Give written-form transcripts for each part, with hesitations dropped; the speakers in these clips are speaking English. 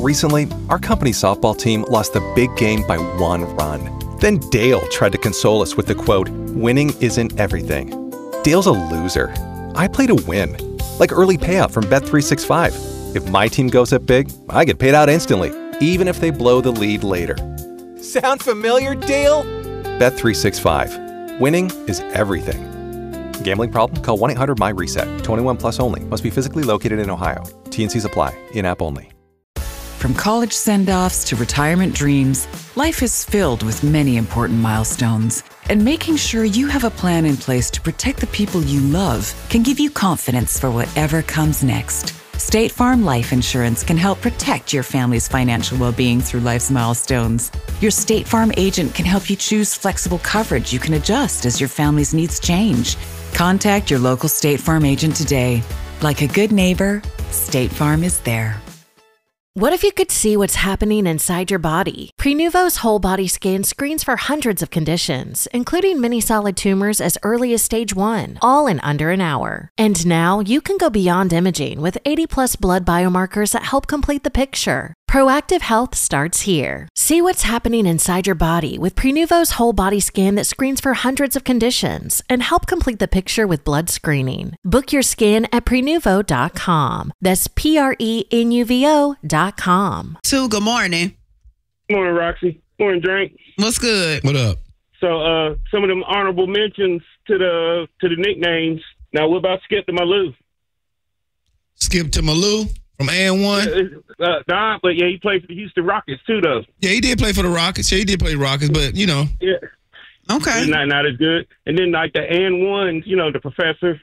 Recently, our company's softball team lost the big game by 1 run. Then Dale tried to console us with the quote, "Winning isn't everything." Dale's a loser. I play to win. Like early payout from Bet365. If my team goes up big, I get paid out instantly, even if they blow the lead later. Sound familiar, Dale? Bet365. Winning is everything. Gambling problem? Call 1-800-MY-RESET. 21 plus only. Must be physically located in Ohio. T&Cs apply. In-app only. From college send-offs to retirement dreams, life is filled with many important milestones. And making sure you have a plan in place to protect the people you love can give you confidence for whatever comes next. State Farm Life Insurance can help protect your family's financial well-being through life's milestones. Your State Farm agent can help you choose flexible coverage you can adjust as your family's needs change. Contact your local State Farm agent today. Like a good neighbor, State Farm is there. What if you could see what's happening inside your body? Prenuvo's whole body scan screens for hundreds of conditions, including many solid tumors as early as stage 1, all in under an hour. And now you can go beyond imaging with 80+ blood biomarkers that help complete the picture. Proactive health starts here. See what's happening inside your body with Prenuvo's whole body scan that screens for hundreds of conditions and help complete the picture with blood screening. Book your scan at Prenuvo.com. That's Prenuvo.com. Sue, good morning. Morning, Roxy. Morning, Drink. What's good? What up? So, some of them honorable mentions to the nicknames. Now, what about Skip to Malou? Skip to Malou from AN1? Nah, but yeah, he played for the Houston Rockets too, though. Yeah, he did play for the Rockets. Yeah, he did play the Rockets, but, you know. Yeah. Okay. Not as good. And then, like, the AN1s, you know, the professor.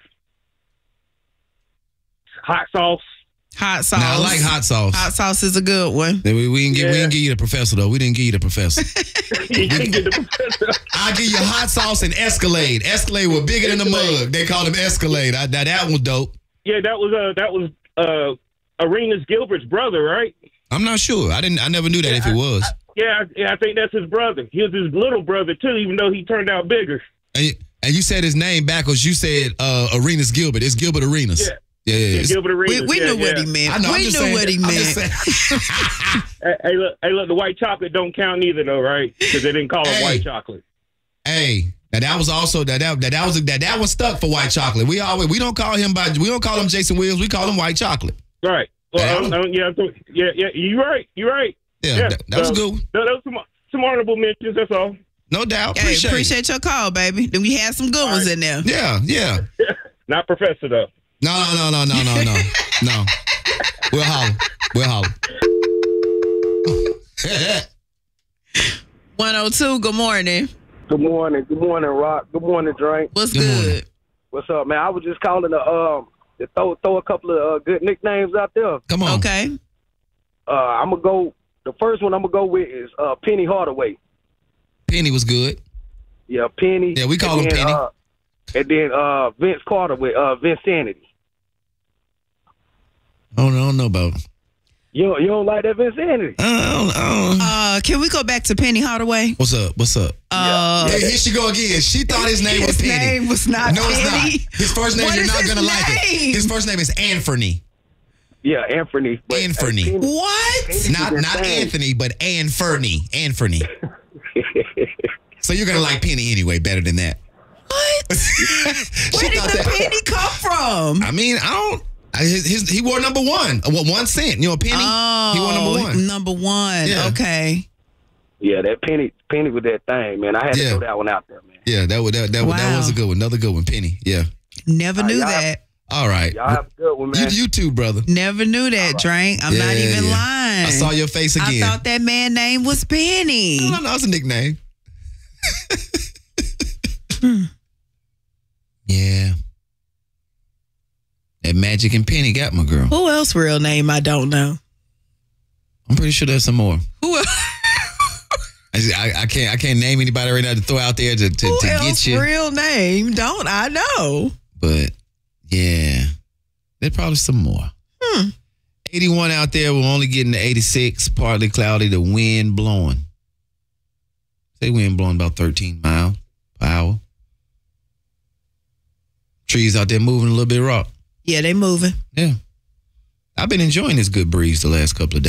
Hot sauce. Hot sauce. Now, I like hot sauce. Hot sauce is a good one. We didn't give you the professor, though. We didn't give you the professor. You didn't get the professor. I'll give you hot sauce and Escalade. Escalade was bigger than the mug. They called him Escalade. That one was dope. Yeah, that was Arenas Gilbert's brother, right? I'm not sure. I never knew that if it was. I think that's his brother. He was his little brother too, even though he turned out bigger. And you said his name backwards. You said Arenas Gilbert. It's Gilbert Arenas. Yeah, Gilbert Arenas. We knew what he meant. I know, we knew what he meant. Hey, look, the white chocolate don't count neither, though, right? Because they didn't call it white chocolate. Hey, that was also that was stuck for white chocolate. We don't call him Jason Williams. We call him white chocolate. Right. Well, you're right. You're right. Yeah, that was good. That was some honorable mentions. That's all. No doubt. Hey, appreciate your call, baby. Then we had some good ones in there. Yeah. Not Professor, though. No. No. We'll holler. 102, good morning. Good morning, Rock. Good morning, Drink. What's good? What's up, man? I was just calling to throw a couple of good nicknames out there. Come on. Okay. I'm gonna go. The first one I'm gonna go with is Penny Hardaway. Penny was good. Yeah, Penny. Yeah, we call him Penny. And then Vince Carter with Vinsanity. I don't know about. You don't like that Vinsanity? Can we go back to Penny Hardaway? What's up? Here she go again. She thought his name was Penny. His name was not No, Penny. it's not. His first name, What you're is not his going to like it. name? His first name is Anthony. Yeah, Anthony. Anthony. What? Not Anthony, but Anthony. So you're going to like Penny anyway, better than that. What? Where did the penny come from? I mean, he wore number 1. 1 cent. You know, Penny? Oh, he wore number 1. Number 1. Yeah. Okay. Yeah, that Penny with that thing, man. I had to throw that one out there, man. Yeah, that was a good one. Another good one, Penny. Yeah. Never knew that. All right. Y'all have a good one, man. You too, brother. Never knew that, Drink. I'm not even lying. I saw your face again. I thought that man's name was Penny. No, it's a nickname. Yeah. That Magic and Penny got my girl. Who else real name I don't know? I'm pretty sure there's some more. Who else? I can't name anybody right now to throw out there to get you. Real name don't I know? But yeah, there's probably some more. 81 out there. We're only getting to 86. Partly cloudy. The wind blowing. Say wind blowing about 13 miles per hour. Trees out there moving a little bit rough. Yeah, they moving. Yeah. I've been enjoying this good breeze the last couple of days.